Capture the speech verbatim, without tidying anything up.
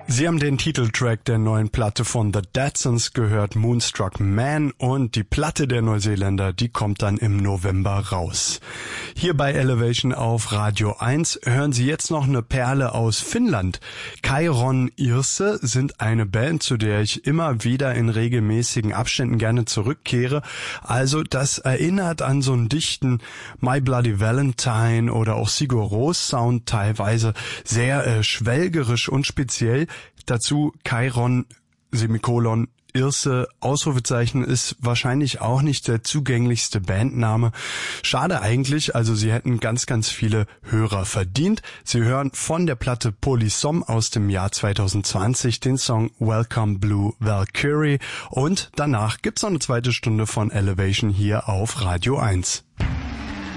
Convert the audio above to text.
Sie haben den Titeltrack der neuen Platte von The Datsuns gehört, Moonstruck Man, und die Platte der Neuseeländer, die kommt dann im November raus. Hier bei Elevation auf Radio eins hören Sie jetzt noch eine Perle aus Finnland. Kairon Irse sind eine Band, zu der ich immer wieder in regelmäßigen Abständen gerne zurückkehre. Also das erinnert an so einen dichten My Bloody Valentine oder auch Sigur Rós Sound, teilweise sehr äh, schwelgerisch und speziell. Dazu Kairon, Semikolon, Irse, Ausrufezeichen, ist wahrscheinlich auch nicht der zugänglichste Bandname. Schade eigentlich, also sie hätten ganz, ganz viele Hörer verdient. Sie hören von der Platte Polysom aus dem Jahr zwanzig zwanzig den Song Welcome Blue Valkyrie und danach gibt's noch eine zweite Stunde von Elevation hier auf Radio eins.